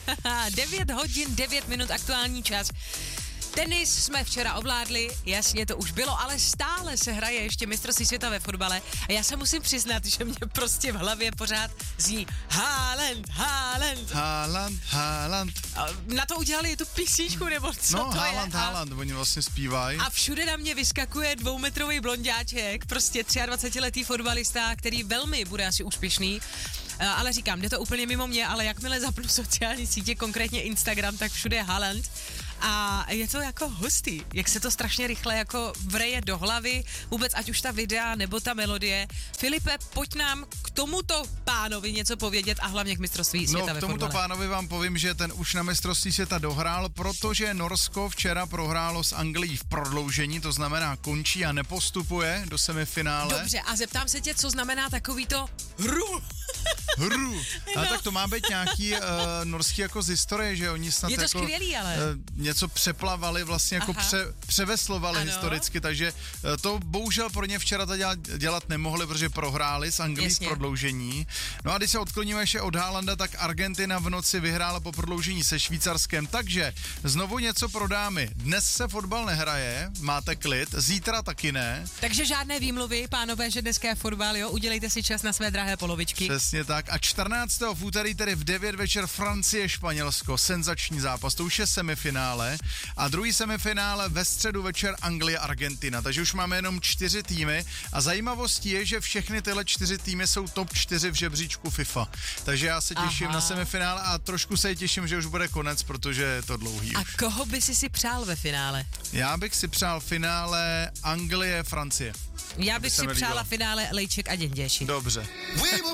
9 hodin, 9 minut aktuální čas. Tenis jsme včera ovládli, jasně to už bylo, ale stále se hraje ještě mistrovství světa ve fotbale a já se musím přiznat, že mě prostě v hlavě pořád zní Haaland. A na to udělali tu písničku, nebo co no, to Haaland, oni vlastně zpívají. A všude na mě vyskakuje 2metrový blonďáček, prostě 23letý fotbalista, který velmi bude asi úspěšný. Ale říkám, jde to úplně mimo mě, ale jakmile zapnu sociální sítě, konkrétně Instagram, tak všude je Haaland. A je to jako hustý, jak se to strašně rychle jako vreje do hlavy, vůbec ať už ta videa nebo ta melodie. Filipe, pojď nám k tomuto pánovi něco povědět a hlavně k mistrovství světa ve fotbale. No, k tomuto pánovi vám povím, že ten už na mistrovství světa dohrál, protože Norsko včera prohrálo s Anglií v prodloužení, to znamená končí a nepostupuje do semifinále. Dobře, a zeptám se tě, co znamená takovýto hru. No. Tak to má být nějaký norský jako z historie, že oni snad je to jako skvělý, ale něco přeplavali, vlastně jako převeslovali historicky, takže to bohužel pro ně včera to dělat nemohli, protože prohráli s Anglií v prodloužení. No a když se odkloníme ještě od Haalanda, tak Argentina v noci vyhrála po prodloužení se Švýcarskem, takže znovu něco pro dámy. Dnes se fotbal nehraje, máte klid, zítra taky ne. Takže žádné výmluvy, pánové, že dneska je fotbal, jo, udělejte si čas na své drahé polovičky. Přesně tak. A 14. v úterý, tedy v 9 večer Francie-Španělsko, senzační zápas, to už je semifinále. A druhý semifinále ve středu večer Anglie-Argentina, takže už máme jenom 4 týmy a zajímavostí je, že všechny tyhle 4 týmy jsou top 4 v žebříčku FIFA. Takže já se těším na semifinále a trošku se těším, že už bude konec, protože je to dlouhý. A koho by si přál ve finále? Já bych si přál finále Anglie-Francie. Já bych si přála finále Lejček a Děnděši. Dobře.